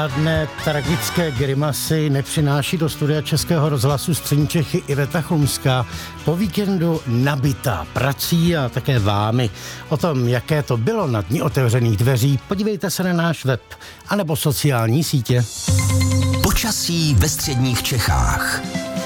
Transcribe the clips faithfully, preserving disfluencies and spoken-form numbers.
Žádné tragické grimasy nepřináší do studia Českého rozhlasu Střední Čechy Iveta Chlumská, po víkendu nabitá prací a také vámi. O tom, jaké to bylo na dni otevřených dveří, podívejte se na náš web anebo sociální sítě. Počasí ve středních Čechách.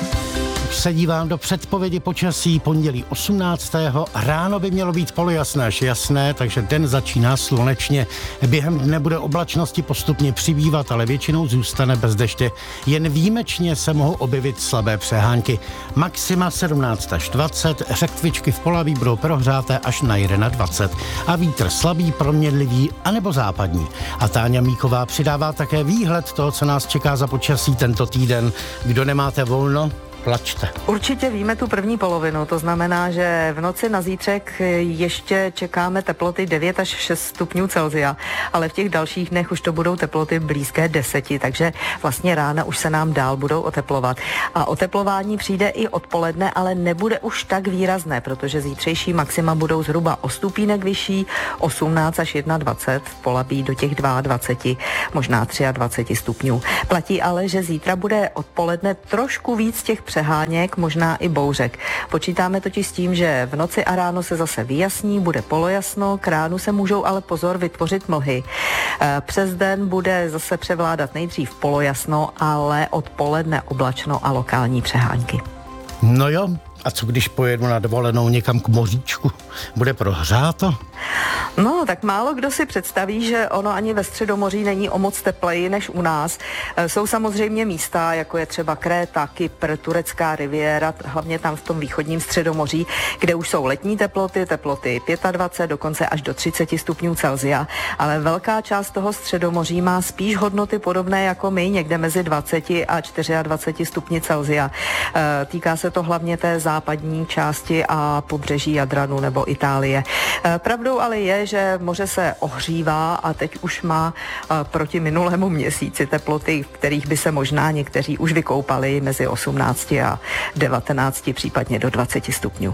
Se dívám do předpovědi počasí pondělí osmnáctého Ráno by mělo být polojasné až jasné, takže den začíná slunečně. Během dne bude oblačnosti postupně přibývat, ale většinou zůstane bez deště. Jen výjimečně se mohou objevit slabé přehánky. Maxima sedmnáct až dvacet, řektvičky v Polaví budou prohřáté až na dvacet jedna a vítr slabý, proměnlivý anebo západní. A Táňa Míková přidává také výhled toho, co nás čeká za počasí tento týden. Kdo nemáte volno, plačte. Určitě víme tu první polovinu, to znamená, že v noci na zítřek ještě čekáme teploty devět až šest stupňů Celsia, ale v těch dalších dnech už to budou teploty blízké deseti, takže vlastně rána už se nám dál budou oteplovat. A oteplování přijde i odpoledne, ale nebude už tak výrazné, protože zítřejší maxima budou zhruba o stupínek vyšší, osmnáct až dvacet jedna, v Polabí do těch dvacet dva, možná dvacet tři stupňů. Platí ale, že zítra bude odpoledne trošku víc těch přeháněk, možná i bouřek. Počítáme totiž s tím, že v noci a ráno se zase vyjasní, bude polojasno, k ránu se můžou ale pozor vytvořit mlhy. Přes den bude zase převládat nejdřív polojasno, ale odpoledne oblačno a lokální přehánky. No jo, a co když pojedu na dovolenou někam k moříčku? Bude prohřáto? No, tak málo kdo si představí, že ono ani ve Středomoří není o moc tepleji než u nás. Jsou samozřejmě místa, jako je třeba Kréta, Kypr, turecká riviéra, hlavně tam v tom východním Středomoří, kde už jsou letní teploty, teploty dvacet pět, dokonce až do třicet stupňů Celsia, ale velká část toho Středomoří má spíš hodnoty podobné jako my, někde mezi dvacet a dvacet čtyři stupni Celsia. Týká se to hlavně té západní části a pobřeží Jadranu nebo Itálie. Pravdou ale je, že moře se ohřívá a teď už má proti minulému měsíci teploty, v kterých by se možná někteří už vykoupali mezi osmnáct a devatenáct, případně do dvacet stupňů.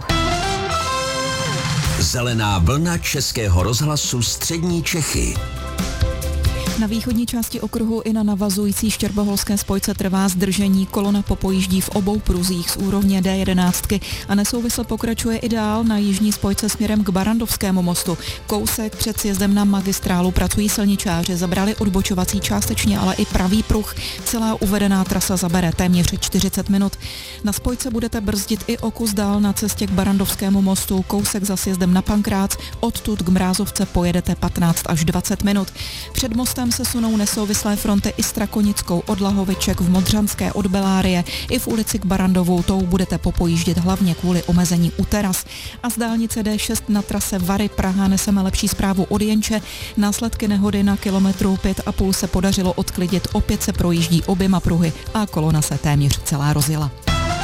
Zelená vlna Českého rozhlasu Střední Čechy. Na východní části okruhu i na navazující štěrboholské spojce trvá zdržení, kolona popojíždí v obou pruzích z úrovně D jedenáct a nesouvisle pokračuje i dál na jižní spojce směrem k Barrandovskému mostu. Kousek před sjezdem na magistrálu pracují silničáři, zabrali odbočovací částečně, ale i pravý pruh. Celá uvedená trasa zabere téměř čtyřicet minut. Na spojce budete brzdit i o kus dál na cestě k Barrandovskému mostu, kousek za sjezdem na Pankrác, odtud k Mrázovce pojedete patnáct až dvacet minut. Před mostem se sunou nesouvislé fronty i Strakonickou od Lahoviček v Modřanské od Belárie i v ulici k Barrandovou, tou budete popojíždět hlavně kvůli omezení u teras. A z dálnice D šest na trase Vary Praha neseme lepší zprávu od Jenče. Následky nehody na kilometru pět a půl se podařilo odklidit, opět se projíždí oběma pruhy a kolona se téměř celá rozjela.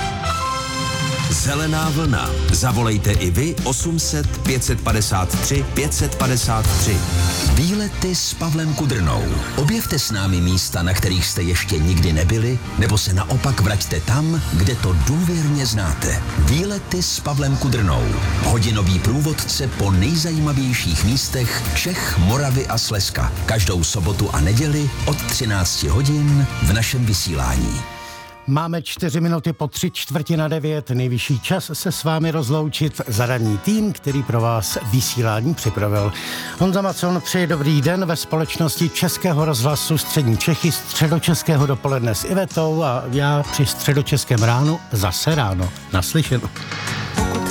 Zelená vlna. Zavolejte i vy osm set pět set padesát tři pět set padesát tři. Výlety s Pavlem Kudrnou. Objevte s námi místa, na kterých jste ještě nikdy nebyli, nebo se naopak vraťte tam, kde to důvěrně znáte. Výlety s Pavlem Kudrnou. Hodinový průvodce po nejzajímavějších místech Čech, Moravy a Slezska. Každou sobotu a neděli od třináct hodin v našem vysílání. Máme čtyři minuty po tři čtvrtě na devět, nejvyšší čas se s vámi rozloučit za ranní tým, který pro vás vysílání připravil. Honza Macon přeje dobrý den ve společnosti Českého rozhlasu Střední Čechy, středočeského dopoledne s Ivetou a já při středočeském ránu zase ráno. Naslyšenou.